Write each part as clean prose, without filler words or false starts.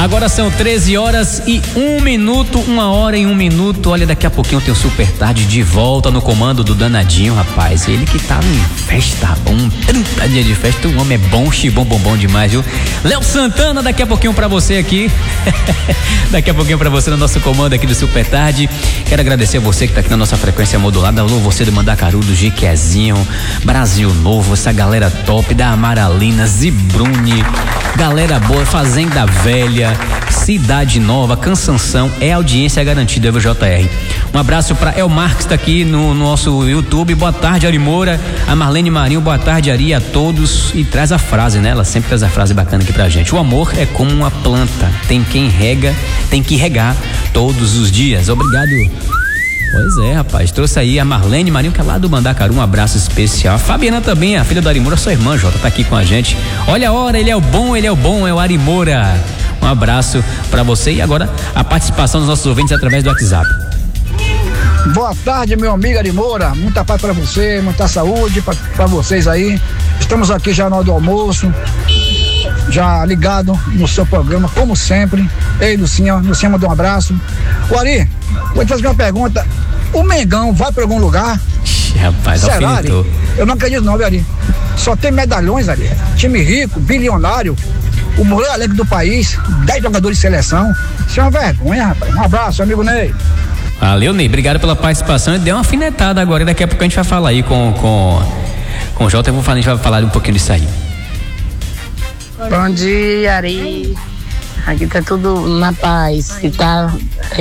Agora são 13 horas e 1 minuto, 1 hora e 1 minuto. Olha, daqui a pouquinho tem o Super Tarde de volta no comando do Danadinho, rapaz. Ele que tá em festa, bom, 30 dias de festa. O homem é bom, xibom, bom demais, viu? Léo Santana, daqui a pouquinho pra você aqui. Daqui a pouquinho pra você no nosso comando aqui do Super Tarde. Quero agradecer a você que tá aqui na nossa frequência modulada. Alô, você do Mandacaru, do Jequiézinho, Brasil Novo, essa galera top da Amaralina, Zibrune, galera boa, Fazenda Velha, Cidade Nova, Cansanção, é audiência garantida, viu, JR? Um abraço pra El Marques, tá aqui no nosso YouTube. Boa tarde, Ari Moura, a Marlene Marinho, boa tarde, Ari, a todos. E traz a frase, né? Ela sempre traz a frase bacana aqui pra gente. O amor é como uma planta, tem quem rega, tem que regar todos os dias. Obrigado. Pois é, rapaz, trouxe aí a Marlene Marinho, que é lá do Mandacaru, um abraço especial. A Fabiana também, a filha do Ari Moura, sua irmã, Jota, tá aqui com a gente. Olha a hora, ele é o bom, é o Ari Moura. Um abraço pra você e agora a participação dos nossos ouvintes através do WhatsApp. Boa tarde, meu amigo Ari Moura, muita paz pra você, muita saúde pra vocês aí. Estamos aqui já na hora do almoço, já ligado no seu programa, como sempre. Ei, Lucinha manda um abraço. O Ari, vou te fazer uma pergunta. O Mengão vai pra algum lugar? Rapaz, será, Ari? Eu não acredito não, Ari. Só tem medalhões, Ari. Time rico, bilionário, o maior alegre do país, 10 jogadores de seleção. Isso é uma vergonha, rapaz. Um abraço, amigo Ney. Valeu, Ney. Obrigado pela participação. Deu uma afinetada agora e daqui a pouco a gente vai falar aí com o Jota. A gente vai falar um pouquinho disso aí. Bom dia, Ari. Aqui tá tudo na paz. E tá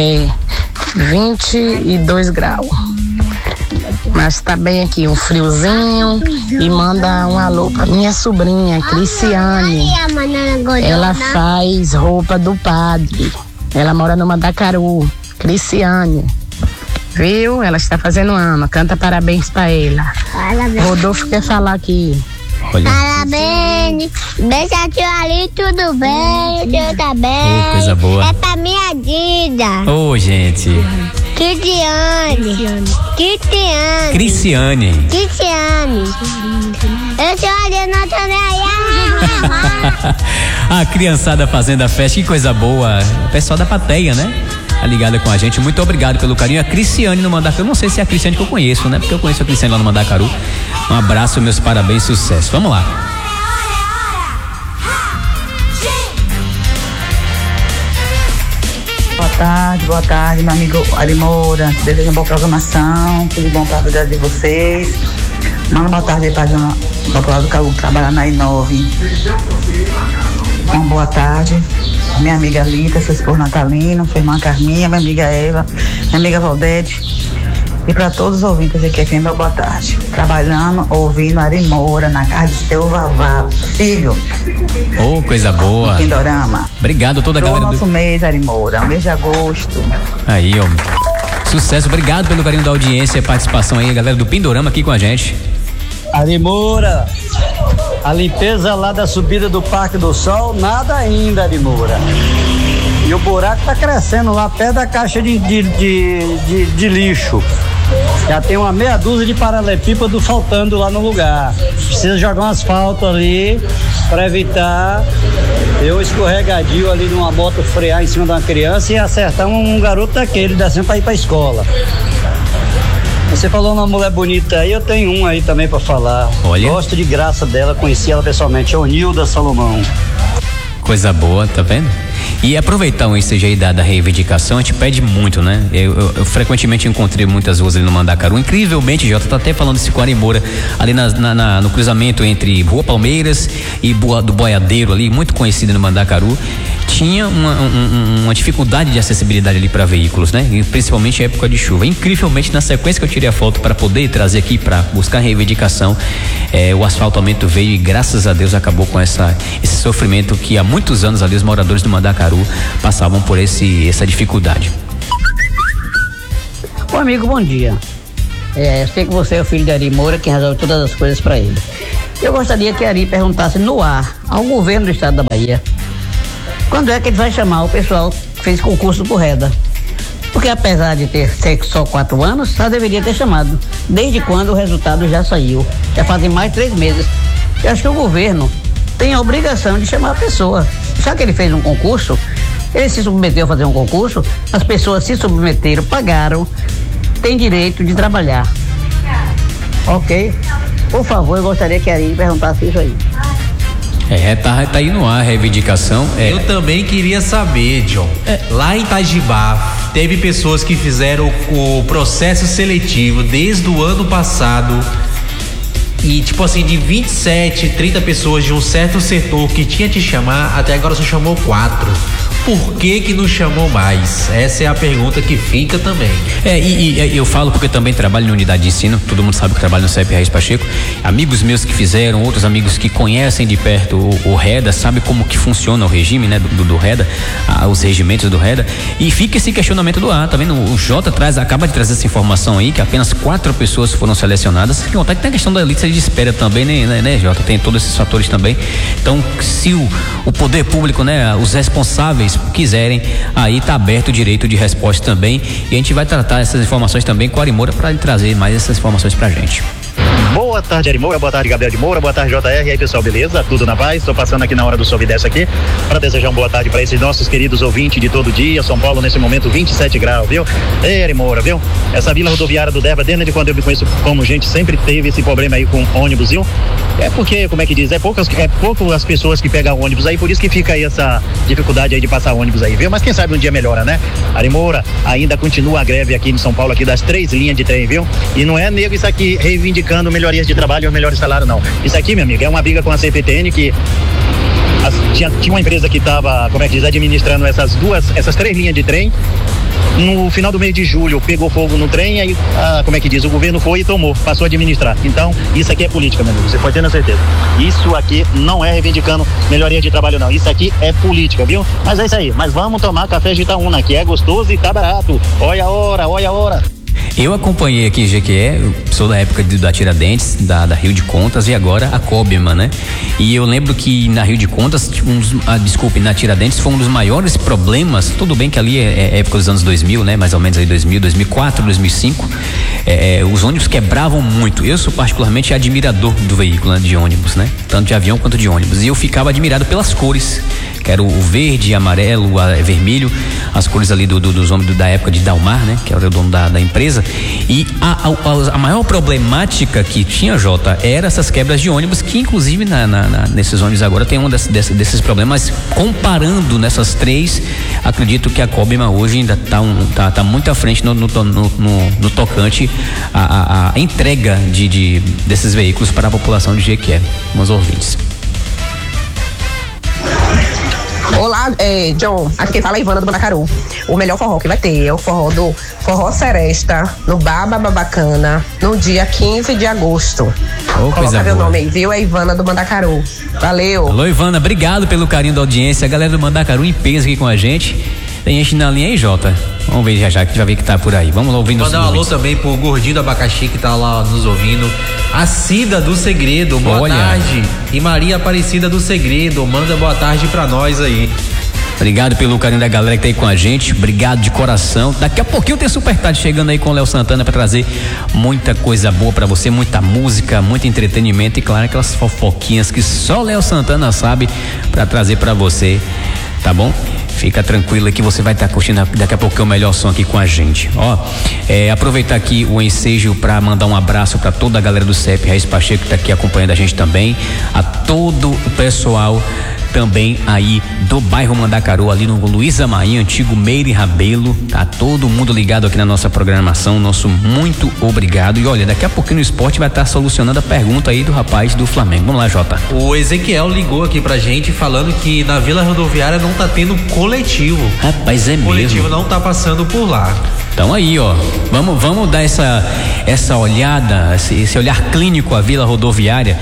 22 graus. Mas tá bem aqui, um friozinho. E manda um alô pra minha sobrinha, Cristiane. Ela faz roupa do padre. Ela mora no Mandacaru. Cristiane. Viu? Ela está fazendo ano. Canta parabéns pra ela. Parabéns. Rodolfo quer falar aqui. Olha. Parabéns, beija tio Ali, tudo bem? O tio tá bem? Coisa boa. É pra minha Dida. Ô, gente. Cristiane. Eu sou ali, não tô nem aí. A criançada fazendo a festa, que coisa boa. O pessoal da plateia, né? Tá ligada com a gente, muito obrigado pelo carinho. A Cristiane no Mandacaru, eu não sei se é a Cristiane que eu conheço, né? Porque eu conheço a Cristiane lá no Mandacaru. Um abraço, meus parabéns, sucesso. Vamos lá. Boa tarde, meu amigo Ari Moura. Desejo uma boa programação, tudo bom pra vida de vocês. Manda boa tarde aí pra Dr. do Caú, trabalhar na I9. Uma boa tarde. Minha amiga Lita, seu esposo Natalino, sua irmã Carminha, minha amiga Eva, minha amiga Valdete. E para todos os ouvintes aqui, uma boa tarde. Trabalhando, ouvindo Ari Moura na casa do seu Vavá, filho. Ô, coisa boa. Pindorama. Obrigado a toda a galera nosso mês, Ari Moura, mês de agosto. Aí, ó. Sucesso, obrigado pelo carinho da audiência e participação aí, a galera do Pindorama aqui com a gente. Ari Moura, a limpeza lá da subida do Parque do Sol, nada ainda, Ari Moura. E o buraco tá crescendo lá perto da caixa de lixo. Já tem uma meia dúzia de paralelepípedo faltando lá no lugar. Precisa jogar um asfalto ali para evitar eu escorregadio ali numa moto frear em cima de uma criança e acertar um garoto daquele descendo para ir para a escola. Você falou uma mulher bonita aí, eu tenho um aí também para falar. Olha. Gosto de graça dela, conheci ela pessoalmente, é o Nilda Salomão. Coisa boa, tá vendo? E aproveitar o ensejo aí da reivindicação, a gente pede muito, né? Eu frequentemente encontrei muitas ruas ali no Mandacaru. Incrivelmente, Jota, tá até falando desse Ari Moura, ali no cruzamento entre Rua Palmeiras e do Boiadeiro ali, muito conhecido no Mandacaru. Tinha uma dificuldade de acessibilidade ali para veículos, né? E principalmente em época de chuva. Incrivelmente, na sequência que eu tirei a foto para poder trazer aqui para buscar reivindicação, o asfaltamento veio e graças a Deus acabou com esse sofrimento que há muitos anos ali os moradores do Mandacaru passavam por essa dificuldade. Ô amigo, bom dia. Eu sei que você é o filho de Ari Moura, que resolve todas as coisas para ele. Eu gostaria que Ari perguntasse no ar ao governo do estado da Bahia quando é que ele vai chamar o pessoal que fez concurso por reda. Porque apesar de ser só 4 anos, só deveria ter chamado. Desde quando o resultado já saiu. Já fazem mais de 3 meses. Eu acho que o governo tem a obrigação de chamar a pessoa. Já que ele fez um concurso, Ele se submeteu a fazer um concurso, as pessoas se submeteram, pagaram, tem direito de trabalhar. Ok? Por favor, eu gostaria que a Ari perguntasse isso aí. Tá aí no ar a reivindicação. Eu também queria saber, John. Lá em Itajibá, teve pessoas que fizeram o processo seletivo desde o ano passado. E tipo assim, de 27, 30 pessoas de um certo setor que tinha te chamar, até agora só chamou 4. Por que não chamou mais? Essa é a pergunta que fica também. E eu falo porque também trabalho na unidade de ensino, todo mundo sabe que eu trabalho no CEP Reis Pacheco. Amigos meus que fizeram, outros amigos que conhecem de perto o REDA, sabe como que funciona o regime, né, do REDA, os regimentos do REDA, e fica esse questionamento do ar, tá vendo? O Jota acaba de trazer essa informação aí, que apenas 4 pessoas foram selecionadas, sem contar que tem a questão da lista de espera também, né, Jota? Tem todos esses fatores também. Então, se o poder público, né, os responsáveis quiserem, aí tá aberto o direito de resposta também, e a gente vai tratar essas informações também com o Ari Moura para ele trazer mais essas informações pra gente. Boa tarde, Ari Moura, boa tarde, Gabriel de Moura, boa tarde, JR, e aí pessoal, beleza? Tudo na paz? Estou passando aqui na hora do Sobe e Desce aqui para desejar uma boa tarde para esses nossos queridos ouvintes de todo dia. São Paulo nesse momento 27 graus, viu? Ei, Ari Moura, viu? Essa vila rodoviária do Deva, desde quando eu me conheço como gente, sempre teve esse problema aí com ônibus, viu? É porque, como é que diz, é pouco as pessoas que pegam ônibus aí, por isso que fica aí essa dificuldade aí de passar ônibus aí, viu? Mas quem sabe um dia melhora, né? Ari Moura, ainda continua a greve aqui em São Paulo, aqui das 3 linhas de trem, viu? E não é nego isso aqui reivindicando melhorias de trabalho ou melhores salários, não. Isso aqui, meu amigo, é uma briga com a CPTN que tinha uma empresa que estava, como é que diz, administrando essas 3 linhas de trem. No final do mês de julho pegou fogo no trem, aí, como é que diz, o governo foi e passou a administrar. Então, isso aqui é política, meu amigo, você pode ter na certeza. Isso aqui não é reivindicando melhoria de trabalho, não. Isso aqui é política, viu? Mas é isso aí. Mas vamos tomar café de Itaúna, que é gostoso e tá barato. Olha a hora, olha a hora. Eu acompanhei aqui em Jequié, eu sou da época da Tiradentes, da Rio de Contas, e agora a Cobima, né? E eu lembro que na Rio de Contas, na Tiradentes foi um dos maiores problemas, tudo bem que ali é época dos anos 2000, né? Mais ou menos aí 2000, 2004, 2005, os ônibus quebravam muito. Eu sou particularmente admirador do veículo, né, de ônibus, né? Tanto de avião quanto de ônibus, e eu ficava admirado pelas cores, que era o verde, amarelo, vermelho, as cores ali dos ônibus da época de Dalmar, né? Que era o dono da empresa. E a maior problemática que tinha, Jota, era essas quebras de ônibus, que inclusive nesses ônibus agora tem um desses problemas. Comparando nessas 3, acredito que a Cobima hoje ainda tá muito à frente no tocante a entrega desses veículos para a população de Jequié, meus ouvintes. Olá, John, aqui quem fala é Ivana do Mandacaru. O melhor forró que vai ter é o Forró Seresta, no Baba Bacana, no dia 15 de agosto. Coloca meu nome aí, viu? É Ivana do Mandacaru. Valeu. Alô, Ivana, obrigado pelo carinho da audiência. A galera do Mandacaru em peso aqui com a gente. Tem gente na linha aí, Jota? Vamos ver já que a gente vai ver que tá por aí. Vamos lá ouvindo. Mandar um alô também pro Gordinho do Abacaxi que tá lá nos ouvindo. A Cida do Segredo, boa tarde. E Maria Aparecida do Segredo, manda boa tarde pra nós aí. Obrigado pelo carinho da galera que tá aí com a gente, obrigado de coração. Daqui a pouquinho tem Super Tarde chegando aí com o Léo Santana pra trazer muita coisa boa pra você, muita música, muito entretenimento e claro, aquelas fofoquinhas que só Léo Santana sabe pra trazer pra você, tá bom? Fica tranquilo que você vai estar curtindo daqui a pouco o melhor som aqui com a gente. Aproveitar aqui o ensejo para mandar um abraço para toda a galera do CEP Reis Pacheco que tá aqui acompanhando a gente também, a todo o pessoal também aí do bairro Mandacaru, ali no Luiz Amaim, antigo Meire Rabelo, tá todo mundo ligado aqui na nossa programação, nosso muito obrigado. E olha, daqui a pouquinho no esporte vai estar solucionando a pergunta aí do rapaz do Flamengo. Vamos lá, Jota. O Ezequiel ligou aqui pra gente falando que na Vila Rodoviária não tá tendo coletivo. Rapaz, é mesmo. O coletivo não tá passando por lá. Então aí, vamos dar essa olhada, esse olhar clínico à Vila Rodoviária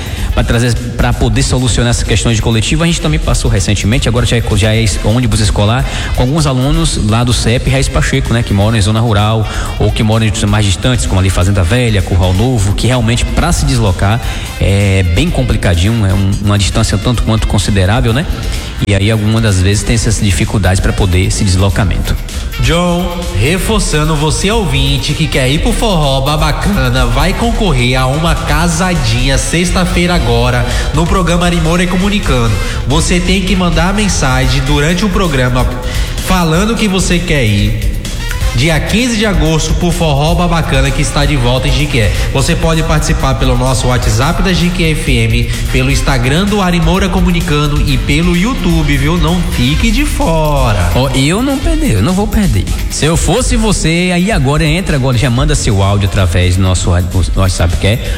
para poder solucionar essas questões de coletivo. A gente também passou recentemente, agora já é ônibus escolar com alguns alunos lá do CEP Reis Pacheco, né, que moram em zona rural ou que moram em mais distantes, como ali Fazenda Velha, Curral Novo, que realmente para se deslocar é bem complicadinho, é uma distância tanto quanto considerável, né? E aí algumas das vezes tem essas dificuldades para poder esse deslocamento. John, reforçando, você ouvinte que quer ir pro forró babacana, vai concorrer a uma casadinha sexta-feira agora no programa Ari Moura e Comunicando. Você tem que mandar a mensagem durante o programa falando que você quer ir dia 15 de agosto pro Forró Babacana, que está de volta em Jiquié. Você pode participar pelo nosso WhatsApp da Jiquié FM, pelo Instagram do Ari Moura Comunicando e pelo YouTube, viu? Não fique de fora. Eu não vou perder. Se eu fosse você, aí entra agora, já manda seu áudio através do nosso WhatsApp, que é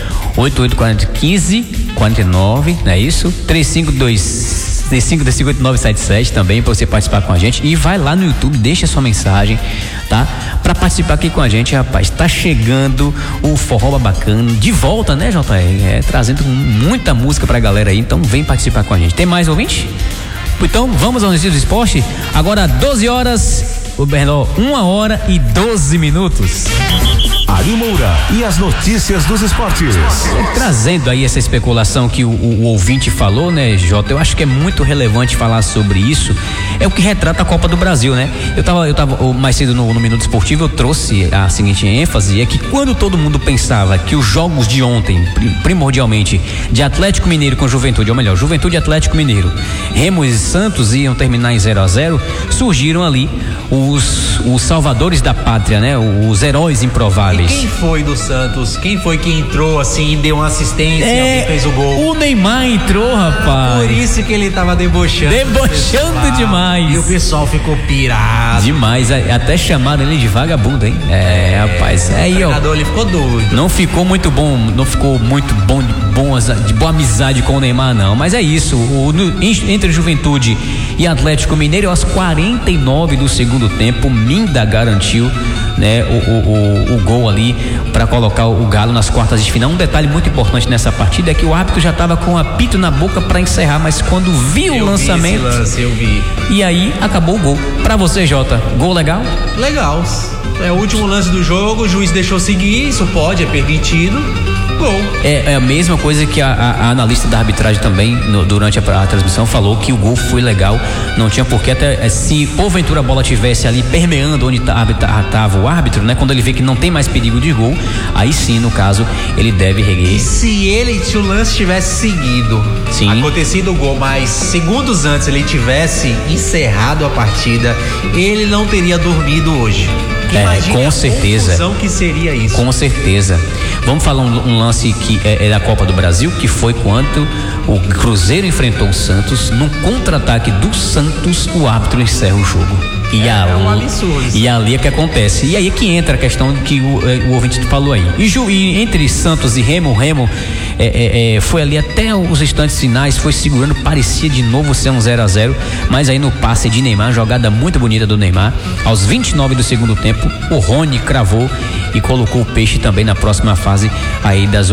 88401549, não é isso? 352977 também, pra você participar com a gente, e vai lá no YouTube, deixa sua mensagem, tá? Pra participar aqui com a gente, rapaz. Tá chegando o Forró Babacana de volta, né, JR? Trazendo muita música pra galera aí, então vem participar com a gente. Tem mais ouvinte? Então vamos ao Notícias do Esporte. Agora 12 horas, o Bernó, 1 hora e 12 minutos. Ari Moura e as notícias dos esportes. Trazendo aí essa especulação que o ouvinte falou, né, Jota? Eu acho que é muito relevante falar sobre isso. É o que retrata a Copa do Brasil, né? Eu tava mais cedo no Minuto Esportivo, eu trouxe a seguinte ênfase, é que quando todo mundo pensava que os jogos de ontem, primordialmente de Atlético Mineiro com Juventude, ou melhor, Juventude e Atlético Mineiro, Remo e Santos iam terminar em 0-0, surgiram ali os salvadores da pátria, né? Os heróis improváveis. E quem foi do Santos? Quem foi que entrou assim, deu uma assistência e alguém fez o gol? O Neymar entrou, rapaz. Por isso que ele tava debochando. Debochando demais. E o pessoal ficou pirado. Demais, até chamaram ele de vagabundo, hein? Rapaz. Aí, o treinador, ele ficou doido. Não ficou muito bom de boa amizade com o Neymar, não. Mas é isso. Entre Juventude e Atlético Mineiro, aos 49 do segundo tempo, Minda garantiu, né, o gol ali para colocar o Galo nas quartas de final. Um detalhe muito importante nessa partida é que o árbitro já estava com o apito na boca para encerrar, mas quando viu o lançamento, eu vi. E aí acabou o gol. Para você, Jota, gol legal? Legal. É o último lance do jogo, o juiz deixou seguir, isso pode, é permitido. Gol. É a mesma coisa que a analista da arbitragem também, durante a transmissão, falou que o gol foi legal. Não tinha porquê, até se porventura a bola tivesse ali permeando onde estava o árbitro, né? Quando ele vê que não tem mais perigo de gol, aí sim, no caso, ele deve reguer. E se o lance tivesse seguido, acontecido o gol, mas segundos antes ele tivesse encerrado a partida, ele não teria dormido hoje. Com certeza. A confusão que seria isso. Com certeza. Vamos falar um lance que é da Copa do Brasil, que foi quando o Cruzeiro enfrentou o Santos. Num contra-ataque do Santos, o árbitro encerra o jogo. Um absurdo. E ali é que acontece. E aí é que entra a questão que o ouvinte falou aí. E entre Santos e Remo foi ali até os instantes finais, foi segurando, parecia de novo ser um 0-0, mas aí no passe de Neymar, jogada muito bonita do Neymar, aos 29 do segundo tempo, o Rony cravou e colocou o Peixe também na próxima fase aí das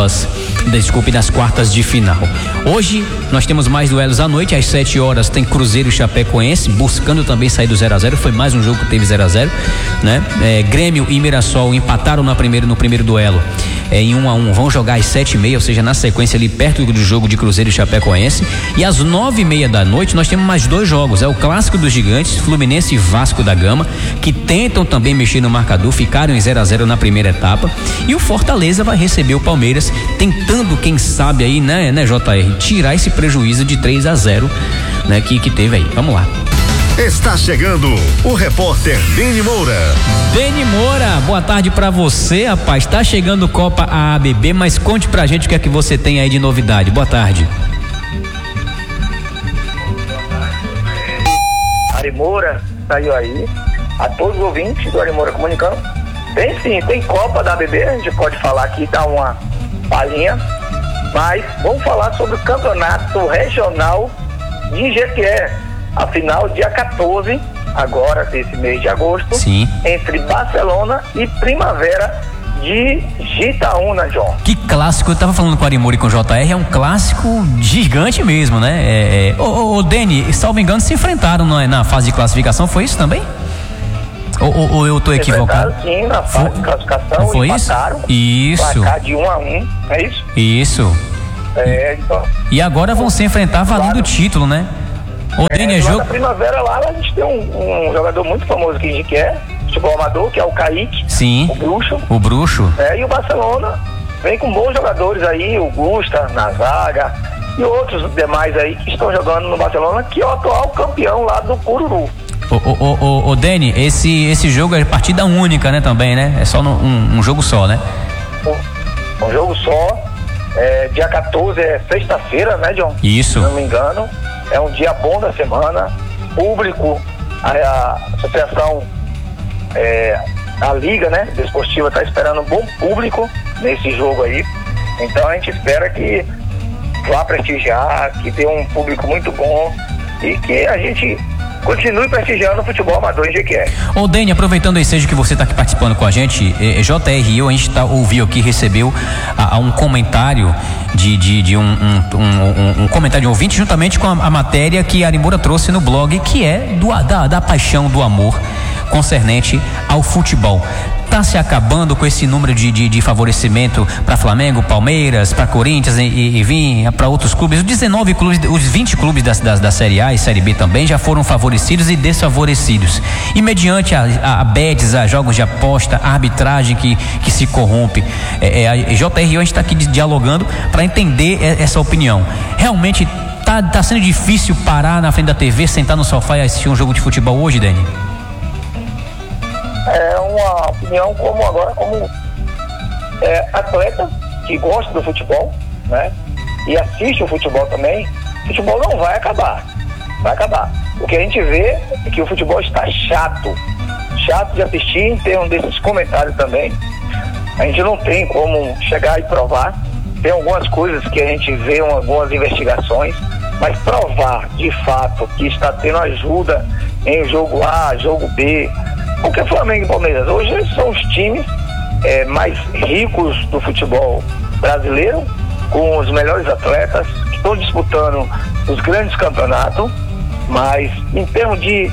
das quartas de final. Hoje nós temos mais duelos à noite, às 7 horas tem Cruzeiro e Chapecoense, buscando também sair do 0-0, foi mais um jogo que teve 0-0, né? Grêmio e Mirassol empataram no primeiro duelo em 1-1, vão jogar às 7h30, ou seja, na sequência ali perto do jogo de Cruzeiro e Chapecoense. E às 9h30 da noite nós temos mais 2 jogos, é o clássico dos gigantes, Fluminense e Vasco da Gama, que tentam também mexer no marcador, ficaram em 0-0 na primeira etapa, e o Fortaleza vai receber o Palmeiras, tentando, quem sabe aí, né, JR, tirar esse prejuízo de 3-0, né, que teve aí. Vamos lá. Está chegando o repórter Deni Moura. Deni Moura, boa tarde pra você, rapaz. Tá chegando Copa AABB, mas conte pra gente o que é que você tem aí de novidade. Boa tarde. Ari Moura saiu aí. A todos os ouvintes do Ari Moura Comunicando. Tem sim, tem Copa da ABB, a gente pode falar aqui, dá uma palhinha. Mas vamos falar sobre o campeonato regional de Jequié. Afinal, dia 14, agora desse mês de agosto, entre Barcelona e Primavera de Jitaúna, John. Que clássico, eu tava falando com o Ari Moura e com o JR, é um clássico gigante mesmo, né? Ô Deni, salvo engano, se enfrentaram na fase de classificação, foi isso também? Ou eu tô equivocado? Sim, na fase de classificação, foi empataram. Isso. Placar de 1-1, é isso? Isso. Então. E agora vão se enfrentar valendo o título, né? Lá na Primavera, lá a gente tem um jogador muito famoso aqui em Jiquié, futebol amador, que é o Kaique. Sim. O Bruxo. E o Barcelona vem com bons jogadores aí, o Gusta na zaga e outros demais aí que estão jogando no Barcelona, que é o atual campeão lá do Cururu. Ô Deni, esse jogo é partida única, né, também, né? É só um jogo só, né? Um jogo só, dia 14 é sexta-feira, né, John? Isso. Se não me engano, é um dia bom da semana, público, a associação, a liga, né, desportiva está esperando um bom público nesse jogo aí, então a gente espera que vá prestigiar, que dê um público muito bom e que a gente continue prestigiando o futebol amador em Jequié. Ô Deni, aproveitando o ensejo que você está aqui participando com a gente, JRU, a gente ouviu aqui, recebeu um comentário de um comentário de ouvinte, juntamente com a matéria que a Arimura trouxe no blog, que é da paixão, do amor concernente ao futebol. Tá se acabando com esse número de favorecimento para Flamengo, Palmeiras, para Corinthians e vir para outros clubes. Os 19 clubes, os 20 clubes da Série A e Série B também já foram favorecidos e desfavorecidos. E mediante a bets, a jogos de aposta, a arbitragem que se corrompe, a JRU, a gente está aqui dialogando para entender essa opinião. Realmente tá sendo difícil parar na frente da TV, sentar no sofá e assistir um jogo de futebol hoje, Deni? É uma opinião como atleta que gosta do futebol, né? E assiste o futebol também. O futebol não vai acabar. O que a gente vê é que o futebol está chato de assistir, em termos desses comentários também. A gente não tem como chegar e provar. Tem algumas coisas que a gente vê, algumas investigações, mas provar de fato que está tendo ajuda em jogo A, jogo B. Porque Flamengo e Palmeiras hoje são os times mais ricos do futebol brasileiro, com os melhores atletas que estão disputando os grandes campeonatos, mas em termos de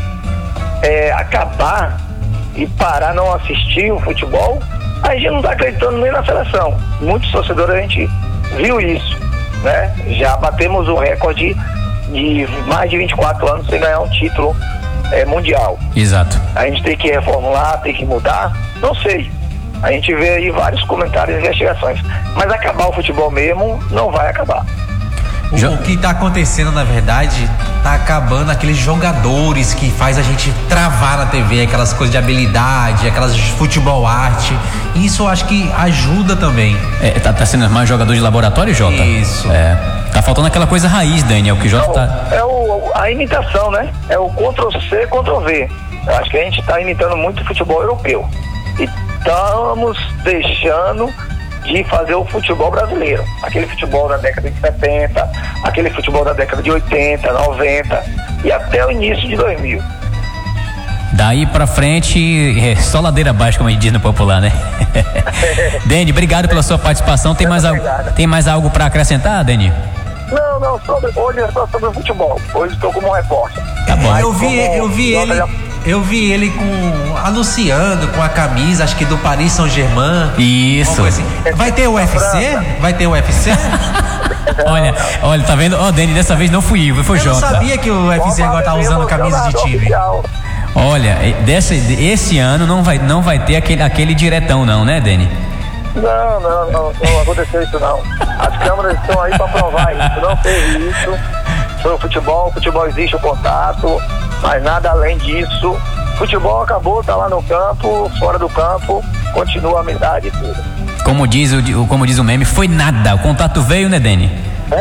acabar e parar não assistir o futebol, a gente não está acreditando nem na seleção. Muitos torcedores, a gente viu isso, né? Já batemos o recorde de mais de 24 anos sem ganhar um título mundial. Exato. A gente tem que reformular, tem que mudar, não sei. A gente vê aí vários comentários e investigações, mas acabar o futebol mesmo não vai acabar. O que está acontecendo, na verdade, tá acabando aqueles jogadores que faz a gente travar na TV, aquelas coisas de habilidade, aquelas de futebol arte. Isso eu acho que ajuda também. Tá sendo mais jogador de laboratório, Jota? Isso. Tá faltando aquela coisa raiz, Daniel, que o Jota tá... a imitação, né? É o Ctrl-C, Ctrl-V. Eu acho que a gente está imitando muito o futebol europeu. E estamos deixando de fazer o futebol brasileiro. Aquele futebol da década de 70, aquele futebol da década de 80, 90 e até o início de 2000. Daí pra frente, só ladeira abaixo, como a gente diz no popular, né? Deni, obrigado pela sua participação. Tem mais algo pra acrescentar, Deni? Não, hoje é só sobre o futebol. Hoje estou como repórter. Tá bom. Eu vi ele anunciando com a camisa, acho que do Paris Saint-Germain. Isso. Assim. Vai ter UFC? Vai ter UFC? Olha, tá vendo? Deni, dessa vez não fui eu, foi o Jota. Eu não sabia que o UFC agora tá usando camisa de time. Olha, esse ano não vai ter aquele diretão não, né, Deni? Não aconteceu isso não. As câmeras estão aí para provar isso. Não teve isso. Foi o futebol existe o contato, mas nada além disso. Futebol acabou, tá lá no campo, fora do campo, continua a amizade e tudo. Como diz o meme, foi nada. O contato veio, né, Deni?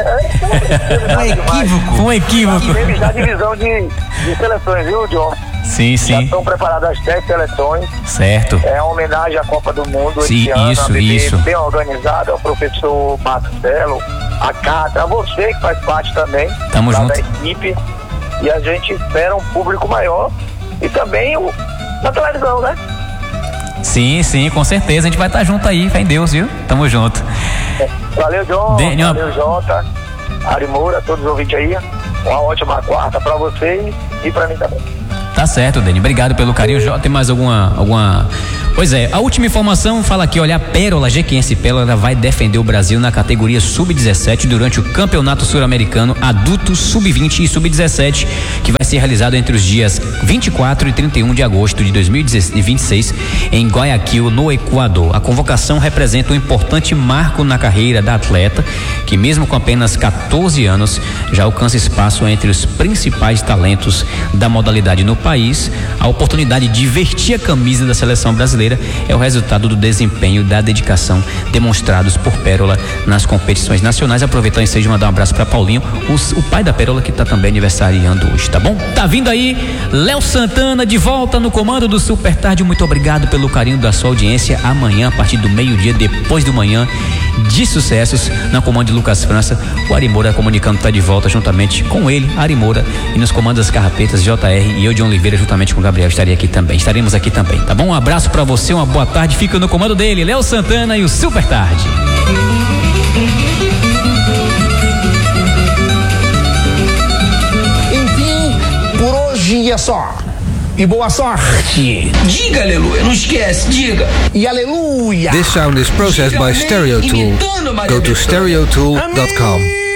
Foi um equívoco. E teve já divisão de seleções, viu, John? Sim. Já estão preparadas as 10 seleções. Certo. É uma homenagem à Copa do Mundo. Sim, esse ano, isso. Bem organizada, ao professor Marcelo, a Cata, a você que faz parte também. Tamo junto. Da equipe. E a gente espera um público maior e também na televisão, né? Sim, com certeza. A gente vai estar junto aí, fé em Deus, viu? Tamo junto. Valeu, John. Valeu, Jota. Arimura, todos os ouvintes aí. Uma ótima quarta pra vocês e pra mim também. Tá certo, Deni. Obrigado pelo carinho. Jota, tem mais alguma... Pois é, a última informação fala aqui, olha, a Pérola, Jequiense Pérola vai defender o Brasil na categoria Sub-17 durante o Campeonato Sul-Americano Adulto Sub-20 e Sub-17, que vai ser realizado entre os dias 24 e 31 de agosto de 2026 em Guayaquil, no Equador. A convocação representa um importante marco na carreira da atleta, que mesmo com apenas 14 anos, já alcança espaço entre os principais talentos da modalidade no país. país, a oportunidade de vestir a camisa da seleção brasileira é o resultado do desempenho e da dedicação demonstrados por Pérola nas competições nacionais. Aproveitando isso aí de mandar um abraço para Paulinho, o pai da Pérola, que tá também aniversariando hoje, tá bom? Tá vindo aí Léo Santana de volta no comando do Super Tarde. Muito obrigado pelo carinho da sua audiência. Amanhã, a partir do meio-dia, depois do manhã de sucessos, na comando de Lucas França, o Ari Moura comunicando tá de volta juntamente com ele, Ari Moura, e nos comandos das Carrapetas, JR, e eu, John Oliveira, juntamente com o Gabriel, estaremos aqui também, tá bom? Um abraço pra você, uma boa tarde, fica no comando dele, Léo Santana e o Super Tarde. Enfim, por hoje é só. E boa sorte. Diga aleluia, não esquece, diga. E aleluia. This sound is processed by Stereo Tool. Go to stereotool.com.